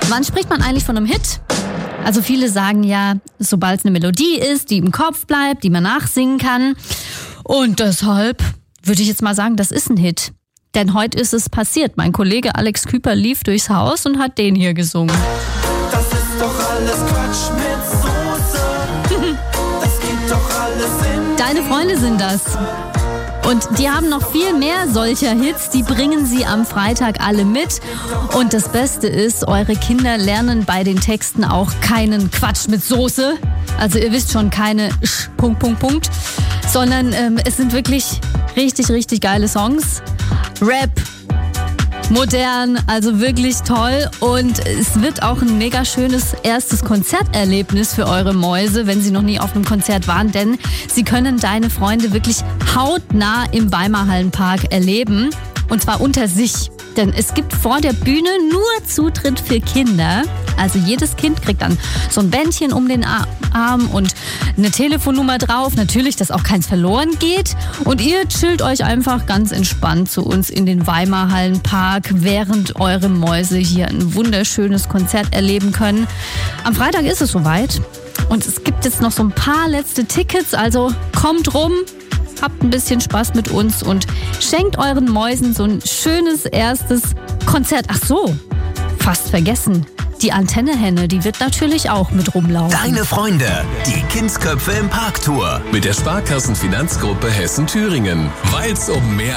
Wann spricht man eigentlich von einem Hit? Also viele sagen ja, sobald es eine Melodie ist, die im Kopf bleibt, die man nachsingen kann. Und deshalb würde ich jetzt mal sagen, das ist ein Hit. Denn heute ist es passiert. Mein Kollege Alex Küper lief durchs Haus und hat den hier gesungen. Das ist doch alles Quatsch mit Soße. Das geht doch alles in Deine Freunde sind das. Und die haben noch viel mehr solcher Hits, die bringen sie am Freitag alle mit. Und das Beste ist, eure Kinder lernen bei den Texten auch keinen Quatsch mit Soße. Also ihr wisst schon, keine sondern es sind wirklich richtig, richtig geile Songs. Rap, modern, also wirklich toll. Und es wird auch ein mega schönes erstes Konzerterlebnis für eure Mäuse, wenn sie noch nie auf einem Konzert waren. Denn sie können Deine Freunde wirklich hautnah im Weimar Hallenpark erleben. Und zwar unter sich. Denn es gibt vor der Bühne nur Zutritt für Kinder. Also jedes Kind kriegt dann so ein Bändchen um den Arm und eine Telefonnummer drauf. Natürlich, dass auch keins verloren geht. Und ihr chillt euch einfach ganz entspannt zu uns in den Weimar Hallenpark, während eure Mäuse hier ein wunderschönes Konzert erleben können. Am Freitag ist es soweit. Und es gibt jetzt noch so ein paar letzte Tickets. Also kommt rum. Habt ein bisschen Spaß mit uns und schenkt euren Mäusen so ein schönes erstes Konzert. Ach so, fast vergessen. Die Antennehenne, die wird natürlich auch mit rumlaufen. Deine Freunde, die Kindsköpfe im Parktour. Mit der Sparkassenfinanzgruppe Hessen-Thüringen. Weil's um mehr